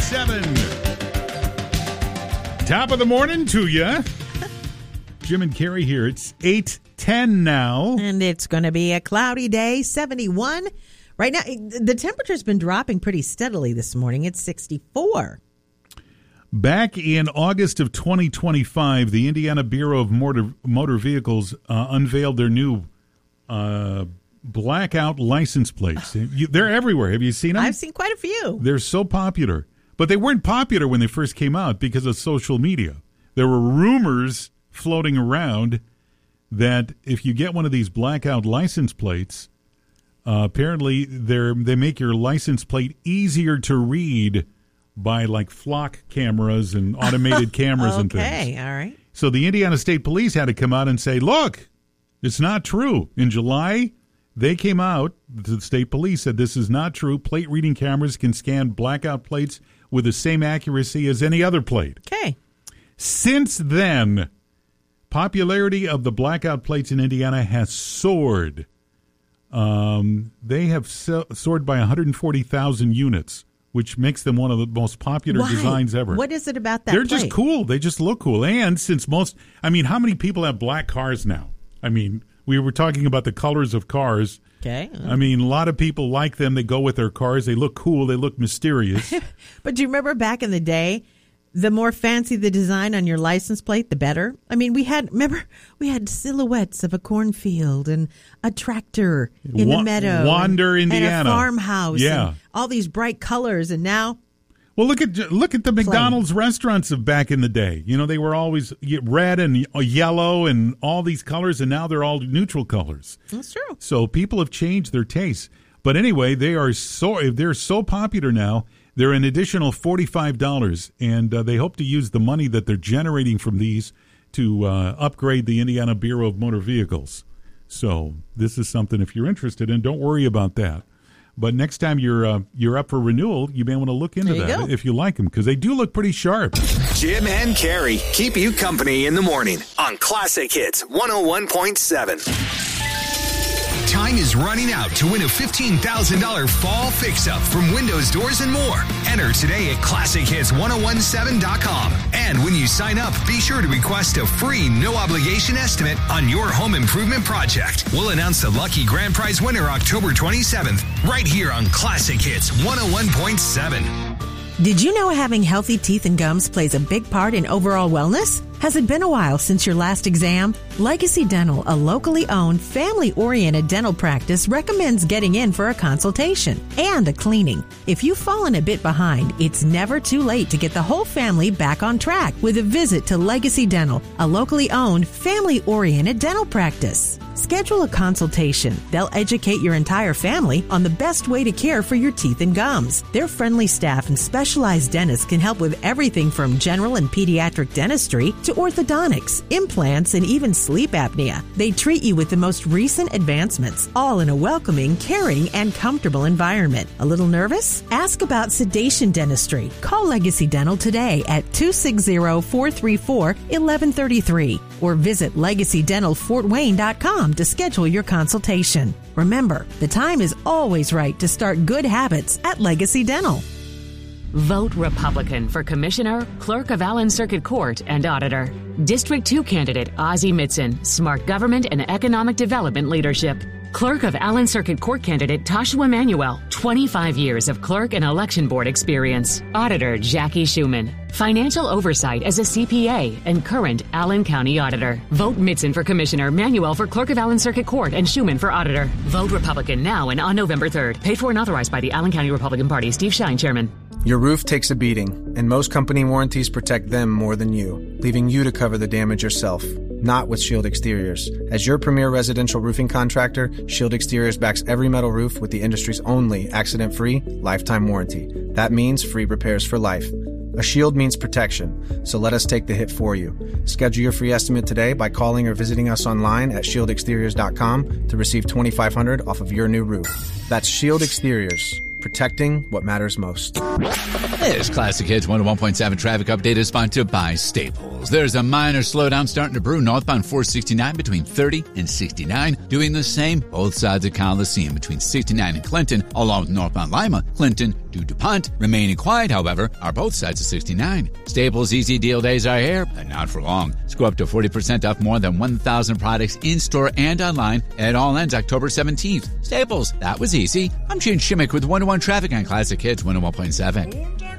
101.7. Top of the morning to you. Jim and Carrie here. It's 8:10 now. And it's going to be a cloudy day, 71. Right now, the temperature's been dropping pretty steadily this morning. It's 64. Back in August of 2025, the Indiana Bureau of Motor Vehicles unveiled their new blackout license plates. They're everywhere. Have you seen them? I've seen quite a few. They're so popular. But they weren't popular when they first came out because of social media. There were rumors floating around that if you get one of these blackout license plates, apparently they make your license plate easier to read by like flock cameras and automated cameras and things. Okay, all right. So the Indiana State Police had to come out and say, look, it's not true. In July, they came out, the state police said this is not true. Plate reading cameras can scan blackout plates with the same accuracy as any other plate. Okay. Since then, popularity of the blackout plates in Indiana has soared. They have soared by 140,000 units, which makes them one of the most popular designs ever. What is it about that They're plate? just cool. They just look cool. And since how many people have black cars now? I mean, we were talking about the colors of cars. Okay. I mean, a lot of people like them. They go with their cars. They look cool. They look mysterious. But do you remember back in the day, the more fancy the design on your license plate, the better? I mean, we had silhouettes of a cornfield and a tractor in the meadow. Wander, Indiana. And a farmhouse. Yeah. And all these bright colors. And now... Well, look at the McDonald's restaurants of back in the day. You know, they were always red and yellow and all these colors, and now they're all neutral colors. That's true. So people have changed their tastes. But anyway, they're so popular now. They're an additional $45, and they hope to use the money that they're generating from these to upgrade the Indiana Bureau of Motor Vehicles. So this is something, if you're interested in, don't worry about that. But next time you're up for renewal, you may want to look into that if you like them, because they do look pretty sharp. Jim and Carrie keep you company in the morning on Classic Hits 101.7. Time is running out to win a $15,000 fall fix-up from Windows, Doors, and more. Enter today at ClassicHits1017.com. And when you sign up, be sure to request a free, no-obligation estimate on your home improvement project. We'll announce the lucky grand prize winner October 27th, right here on Classic Hits 101.7. Did you know having healthy teeth and gums plays a big part in overall wellness? Has it been a while since your last exam? Legacy Dental, a locally owned, family-oriented dental practice, recommends getting in for a consultation and a cleaning. If you've fallen a bit behind, it's never too late to get the whole family back on track with a visit to Legacy Dental, a locally owned, family-oriented dental practice. Schedule a consultation. They'll educate your entire family on the best way to care for your teeth and gums. Their friendly staff and specialized dentists can help with everything from general and pediatric dentistry to orthodontics, implants, and even sleep apnea. They treat you with the most recent advancements, all in a welcoming, caring, and comfortable environment. A little nervous? Ask about sedation dentistry. Call Legacy Dental today at 260-434-1133 or visit LegacyDentalFortWayne.com to schedule your consultation. Remember, the time is always right to start good habits at Legacy Dental. Vote Republican for Commissioner, Clerk of Allen Circuit Court, and Auditor. District 2 candidate Ozzie Mitson, Smart Government and Economic Development Leadership. Clerk of Allen Circuit Court candidate Tasha Emanuel, 25 years of clerk and election board experience. Auditor Jackie Schumann, financial oversight as a CPA and current Allen County Auditor. Vote Mitson for Commissioner, Manuel for Clerk of Allen Circuit Court, and Schumann for Auditor. Vote Republican now and on November 3rd. Paid for and authorized by the Allen County Republican Party. Steve Shine, Chairman. Your roof takes a beating, and most company warranties protect them more than you, leaving you to cover the damage yourself. Not with Shield Exteriors. As your premier residential roofing contractor, Shield Exteriors backs every metal roof with the industry's only accident-free lifetime warranty. That means free repairs for life. A shield means protection, so let us take the hit for you. Schedule your free estimate today by calling or visiting us online at shieldexteriors.com to receive $2,500 off of your new roof. That's Shield Exteriors, protecting what matters most. This Classic Hits 101.7 traffic update is sponsored by Staples. Staples, there's a minor slowdown starting to brew northbound 469 between 30 and 69. Doing the same, both sides of Coliseum between 69 and Clinton, along with northbound Lima, Clinton to DuPont. Remaining quiet, however, are both sides of 69. Staples Easy Deal days are here, but not for long. Score up to 40% off more than 1,000 products in-store and online. It all ends October 17th. Staples, that was easy. I'm Gene Shimmick with 101 Traffic on Classic Hits 101.7.